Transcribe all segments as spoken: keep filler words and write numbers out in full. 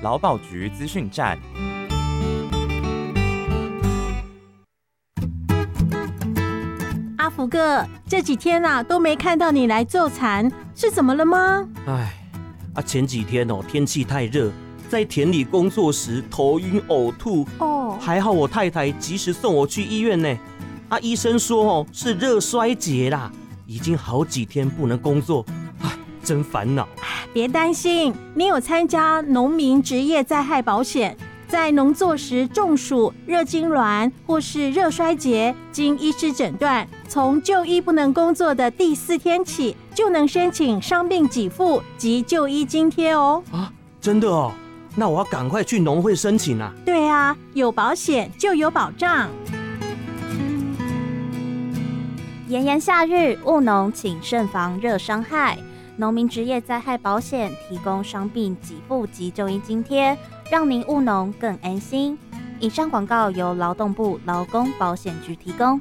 劳保局资讯站。 阿福哥，这几天啊都没看到你来就餐，是怎么了吗？ 哎，啊前几天哦天气太热，在田里工作时头晕呕吐， 哦， 还好我太太及时送我去医院呢。啊，医生说哦是热衰竭啦，已经好几天不能工作，哎，真烦恼。 别担心，你有参加农民职业灾害保险，在农作时中暑、热痉挛或是热衰竭，经医师诊断，从就医不能工作的第四天起，就能申请伤病给付及就医津贴哦。 啊，真的哦？那我要赶快去农会申请啊。 对啊，有保险就有保障。 炎炎夏日，务农请慎防热伤害。农民职业灾害保险提供伤病给付及就医津贴，让您务农更安心。以上广告由劳动部劳工保险局提供。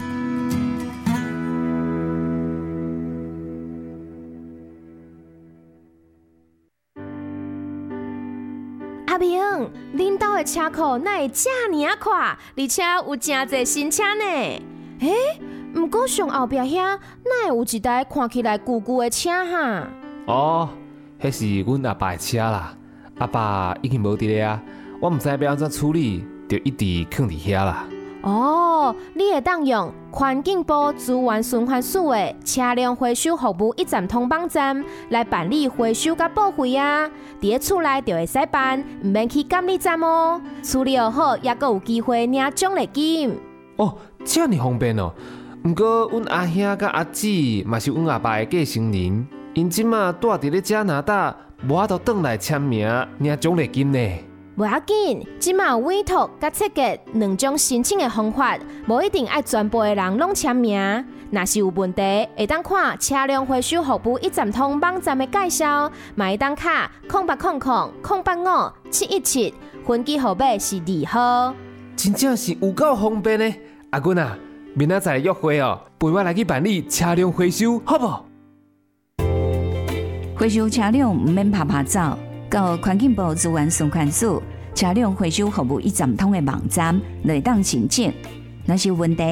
阿明，恁兜的车库哪会这么啊快，而且有真侪新车呢？诶，不过上后壁遐哪会有一台看起来旧旧的车哈？ 哦，迄是阮阿爸的车啦，阿爸已经无伫咧啊，我唔知要安怎处理，就一直放伫遐啦。 哦，你会当用环境部资源循环署的车辆回收服务一站通帮站来办理回收甲报废啊！伫咧厝内就会使办，唔免去监理站哦。处理好，也阁有机会领奖励金。 哦，这么方便哦！不过，阮阿兄甲阿姊嘛是阮阿爸的继承人，因即马住伫咧加拿大，无法度转来签名领奖励金呢。 无要紧，即马有委托甲设计两种申请的方法，无一定爱全部的人拢签名。若是有问题，会当看车辆回收服务一站通网站的介绍，嘛会当卡空八空空空八五七一七，分机号码是二号。 真正是有够方便呢！阿君啊，明仔载约会哦，陪我来去办理车辆回收，好不？ 回收车辆唔免拍拍走，到环境部资源循环署车辆回收服务一站通的网站来当申请。若是有问题，